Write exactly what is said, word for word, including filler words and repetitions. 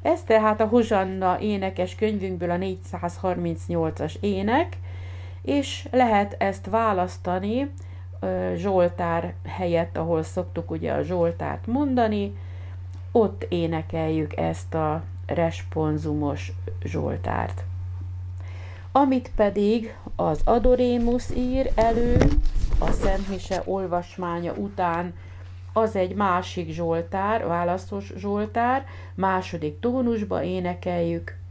Ez tehát a Hozsanna énekes könyvünkből a négyszázharmincnyolcas ének, és lehet ezt választani Zsoltár helyett, ahol szoktuk ugye a Zsoltárt mondani, ott énekeljük ezt a responsumos Zsoltárt. Amit pedig az Adorémus ír elő a Szentmise olvasmánya után, az egy másik Zsoltár, válaszos Zsoltár, második tónusba énekeljük,